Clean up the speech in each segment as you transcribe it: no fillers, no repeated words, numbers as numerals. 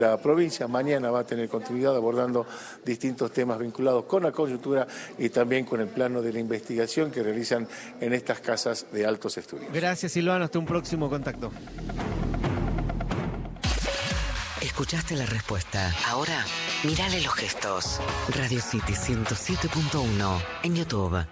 La provincia mañana va a tener continuidad abordando distintos temas vinculados con la coyuntura y también con el plano de la investigación que realizan en estas casas de altos estudios. Gracias, Silvano. Hasta un próximo contacto. Escuchaste la respuesta. Ahora, mírale los gestos. Radio City 107.1 en YouTube.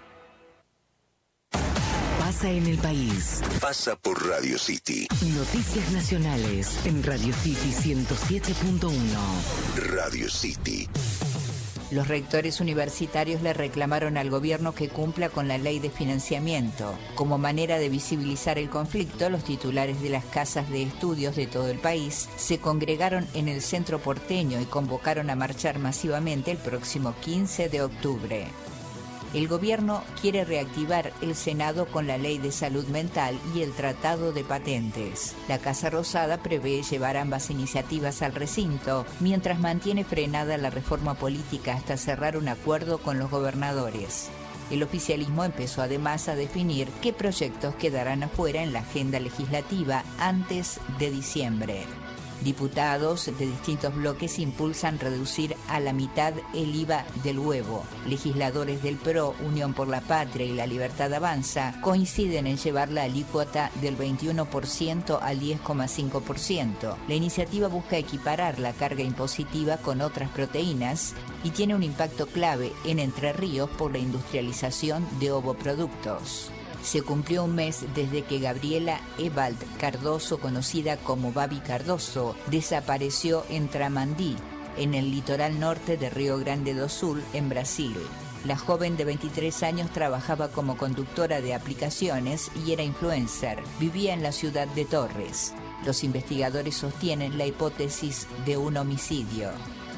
Pasa en el país. Pasa por Radio City. Noticias nacionales en Radio City 107.1. Radio City. Los rectores universitarios le reclamaron al gobierno que cumpla con la ley de financiamiento. Como manera de visibilizar el conflicto, los titulares de las casas de estudios de todo el país se congregaron en el centro porteño y convocaron a marchar masivamente el próximo 15 de octubre. El gobierno quiere reactivar el Senado con la Ley de Salud Mental y el Tratado de Patentes. La Casa Rosada prevé llevar ambas iniciativas al recinto, mientras mantiene frenada la reforma política hasta cerrar un acuerdo con los gobernadores. El oficialismo empezó además a definir qué proyectos quedarán afuera en la agenda legislativa antes de diciembre. Diputados de distintos bloques impulsan reducir a la mitad el IVA del huevo. Legisladores del PRO, Unión por la Patria y La Libertad Avanza coinciden en llevar la alícuota del 21% al 10,5%. La iniciativa busca equiparar la carga impositiva con otras proteínas y tiene un impacto clave en Entre Ríos por la industrialización de ovoproductos. Se cumplió un mes desde que Gabriela Ebald Cardoso, conocida como Babi Cardoso, desapareció en Tramandí, en el litoral norte de Río Grande do Sul, en Brasil. La joven de 23 años trabajaba como conductora de aplicaciones y era influencer. Vivía en la ciudad de Torres. Los investigadores sostienen la hipótesis de un homicidio.